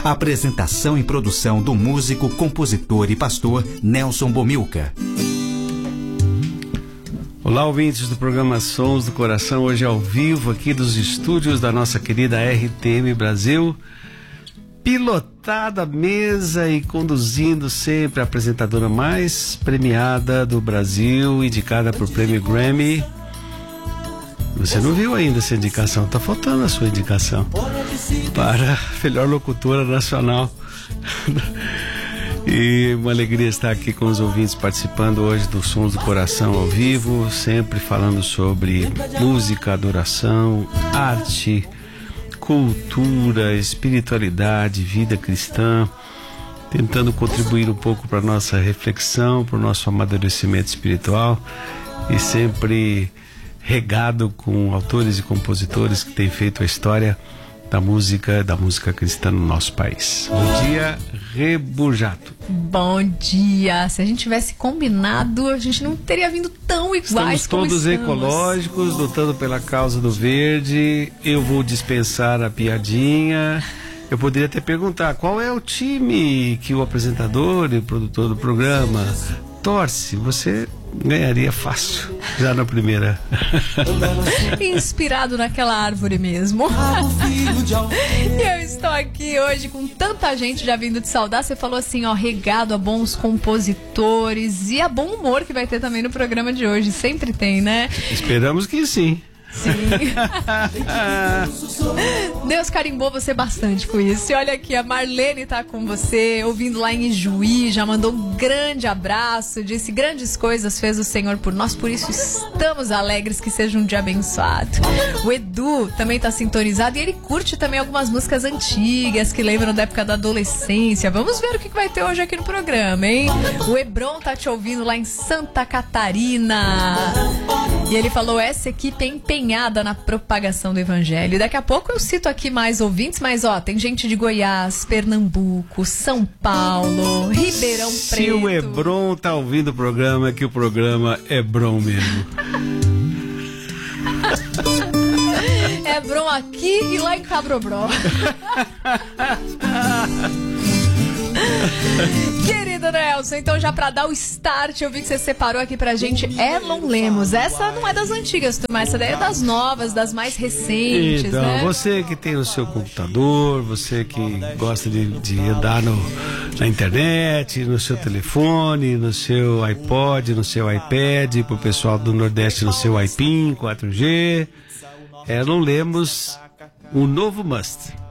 Apresentação e produção do músico, compositor e pastor Nelson Bomilca. Olá, ouvintes do programa Sons do Coração, hoje ao vivo aqui dos estúdios da nossa querida RTM Brasil, pilotada a mesa e conduzindo sempre a apresentadora mais premiada do Brasil, indicada por prêmio Grammy. Você não viu ainda essa indicação, tá faltando a sua indicação para melhor locutora nacional. E uma alegria estar aqui com os ouvintes participando hoje do Sons do Coração ao vivo, sempre falando sobre música, adoração, arte, cultura, espiritualidade, vida cristã, tentando contribuir um pouco para a nossa reflexão, para o nosso amadurecimento espiritual e sempre regado com autores e compositores que têm feito a história da música cristã no nosso país. Bom dia, Rebujato. Bom dia. Se a gente tivesse combinado, a gente não teria vindo tão iguais. Estamos todos ecológicos, lutando pela causa do verde. Eu vou dispensar a piadinha. Eu poderia até perguntar qual é o time que o apresentador e o produtor do programa torce. Você ganharia fácil, já na primeira. Inspirado naquela árvore mesmo. E eu estou aqui hoje com tanta gente já vindo te saudar. Você falou assim, ó, regado a bons compositores e a bom humor que vai ter também no programa de hoje. Sempre tem, né? Esperamos que sim. Sim. Deus carimbou você bastante com isso. E olha aqui, a Marlene tá com você, ouvindo lá em Ijuí, já mandou um grande abraço, disse grandes coisas fez o Senhor por nós, por isso estamos alegres, que seja um dia abençoado. O Edu também tá sintonizado e ele curte também algumas músicas antigas que lembram da época da adolescência. Vamos ver o que vai ter hoje aqui no programa, hein? O Hebron tá te ouvindo lá em Santa Catarina. E ele falou, essa equipe é empenhada na propagação do evangelho. E daqui a pouco eu cito aqui mais ouvintes, mas ó, tem gente de Goiás, Pernambuco, São Paulo, Ribeirão Preto. Se o Hebron tá ouvindo o programa, é que o programa é Hebron mesmo. É Hebron aqui e lá em Cabrobró. Querido Nelson, então já pra dar o start, eu vi que você separou aqui pra gente Erlon Lemos. Essa não é das antigas, mas essa daí é das novas, das mais recentes, então, né? Você que tem o seu computador, você que gosta de andar na internet, no seu telefone, no seu iPod, no seu iPad, pro pessoal do Nordeste no seu iPin 4G, Erlon Lemos, o novo Must.